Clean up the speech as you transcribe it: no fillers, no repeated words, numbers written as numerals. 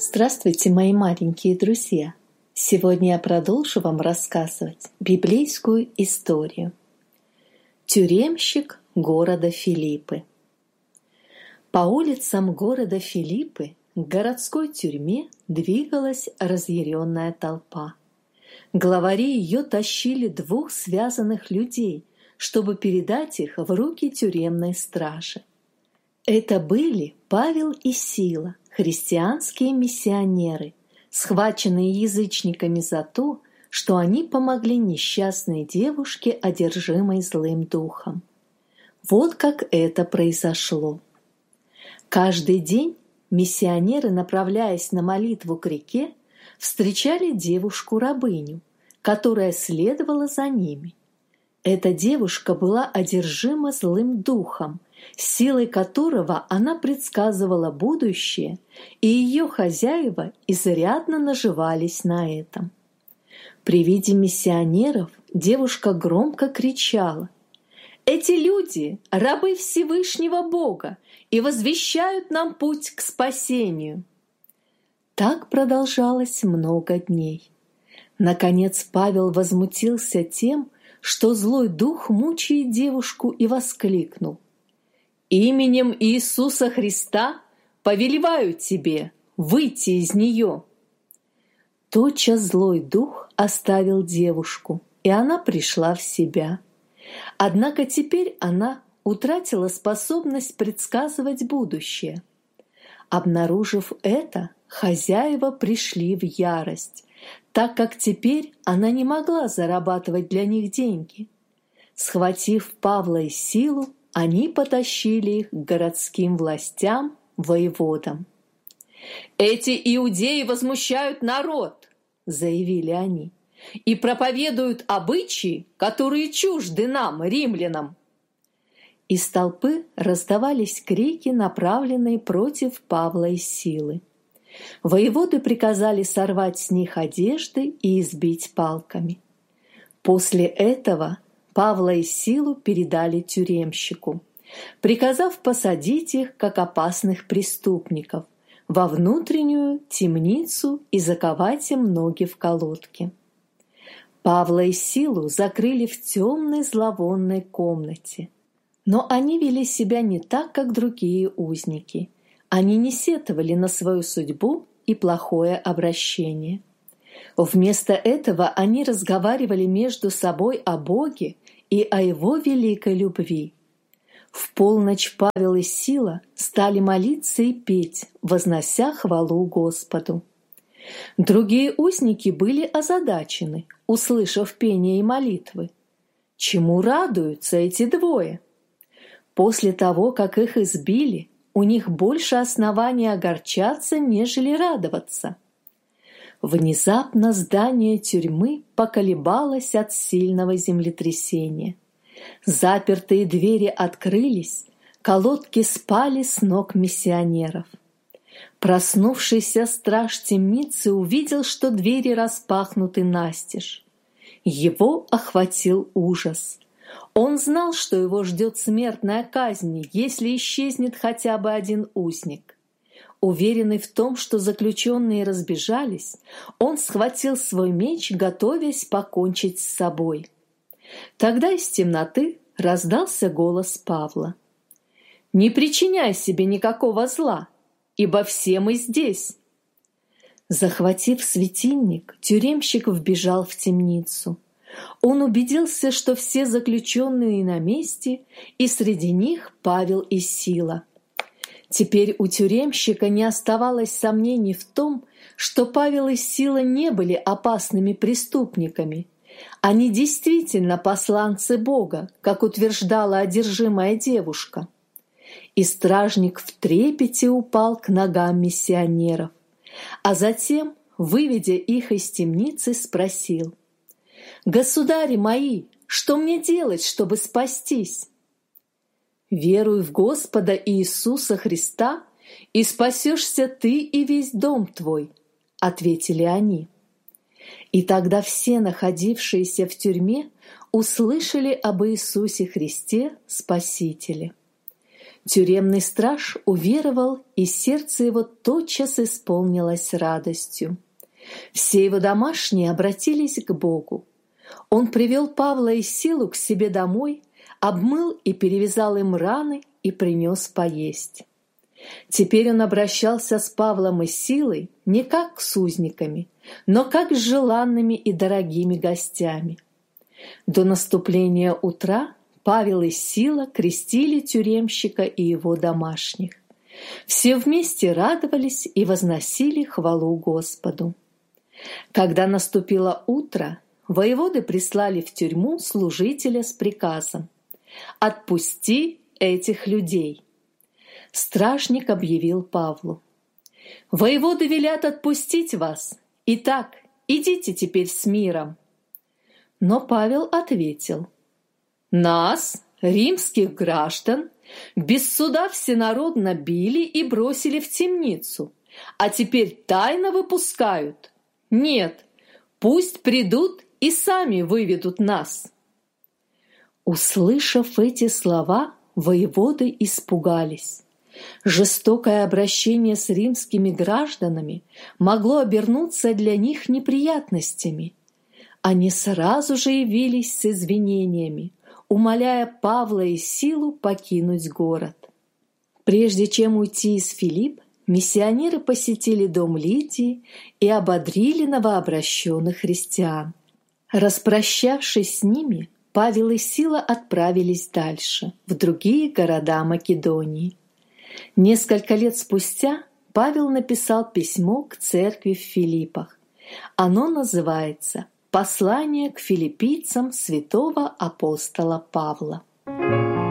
Здравствуйте, мои маленькие друзья! Сегодня я продолжу вам рассказывать библейскую историю. Тюремщик города Филиппы. По улицам города Филиппы к городской тюрьме двигалась разъяренная толпа. Главари ее тащили двух связанных людей, чтобы передать их в руки тюремной стражи. Это были Павел и Сила, христианские миссионеры, схваченные язычниками за то, что они помогли несчастной девушке, одержимой злым духом. Вот как это произошло. Каждый день миссионеры, направляясь на молитву к реке, встречали девушку-рабыню, которая следовала за ними. Эта девушка была одержима злым духом, силой которого она предсказывала будущее, и ее хозяева изрядно наживались на этом. При виде миссионеров девушка громко кричала: «Эти люди – рабы Всевышнего Бога и возвещают нам путь к спасению». Так продолжалось много дней. Наконец Павел возмутился тем, что злой дух мучает девушку, и воскликнул: «Именем Иисуса Христа повелеваю тебе выйти из нее». Тотчас злой дух оставил девушку, и она пришла в себя. Однако теперь она утратила способность предсказывать будущее. Обнаружив это, хозяева пришли в ярость, так как теперь она не могла зарабатывать для них деньги. Схватив Павла и Силу, они потащили их к городским властям, воеводам. «Эти иудеи возмущают народ», — заявили они, «и проповедуют обычаи, которые чужды нам, римлянам». Из толпы раздавались крики, направленные против Павла и Силы. Воеводы приказали сорвать с них одежды и избить палками. После этого Павла и Силу передали тюремщику, приказав посадить их, как опасных преступников, во внутреннюю темницу и заковать им ноги в колодки. Павла и Силу закрыли в темной зловонной комнате. Но они вели себя не так, как другие узники. Они не сетовали на свою судьбу и плохое обращение. Вместо этого они разговаривали между собой о Боге и о Его великой любви. В полночь Павел и Сила стали молиться и петь, вознося хвалу Господу. Другие узники были озадачены, услышав пение и молитвы. Чему радуются эти двое? После того, как их избили, у них больше оснований огорчаться, нежели радоваться. Внезапно здание тюрьмы поколебалось от сильного землетрясения. Запертые двери открылись, колодки спали с ног миссионеров. Проснувшийся страж темницы увидел, что двери распахнуты настежь. Его охватил ужас. Он знал, что его ждет смертная казнь, если исчезнет хотя бы один узник. Уверенный в том, что заключенные разбежались, он схватил свой меч, готовясь покончить с собой. Тогда из темноты раздался голос Павла: «Не причиняй себе никакого зла, ибо все мы здесь». Захватив светильник, тюремщик вбежал в темницу. Он убедился, что все заключенные на месте, и среди них Павел и Сила. Теперь у тюремщика не оставалось сомнений в том, что Павел и Сила не были опасными преступниками. Они действительно посланцы Бога, как утверждала одержимая девушка. И стражник в трепете упал к ногам миссионеров, а затем, выведя их из темницы, спросил: «Государи мои, что мне делать, чтобы спастись?» «Веруй в Господа Иисуса Христа, и спасешься ты и весь дом твой», — ответили они. И тогда все находившиеся в тюрьме услышали об Иисусе Христе Спасителе. Тюремный страж уверовал, и сердце его тотчас исполнилось радостью. Все его домашние обратились к Богу. Он привел Павла и Силу к себе домой, обмыл и перевязал им раны и принес поесть. Теперь он обращался с Павлом и Силой не как с узниками, но как с желанными и дорогими гостями. До наступления утра Павел и Сила крестили тюремщика и его домашних. Все вместе радовались и возносили хвалу Господу. Когда наступило утро, воеводы прислали в тюрьму служителя с приказом: «Отпусти этих людей». Стражник объявил Павлу: «Воеводы велят отпустить вас. Итак, идите теперь с миром». Но Павел ответил: «Нас, римских граждан, без суда всенародно били и бросили в темницу, а теперь тайно выпускают. Нет, пусть придут и сами выведут нас». Услышав эти слова, воеводы испугались. Жестокое обращение с римскими гражданами могло обернуться для них неприятностями. Они сразу же явились с извинениями, умоляя Павла и Силу покинуть город. Прежде чем уйти из Филипп, миссионеры посетили дом Лидии и ободрили новообращенных христиан. Распрощавшись с ними, Павел и Сила отправились дальше, в другие города Македонии. Несколько лет спустя Павел написал письмо к церкви в Филиппах. Оно называется «Послание к филиппийцам святого апостола Павла».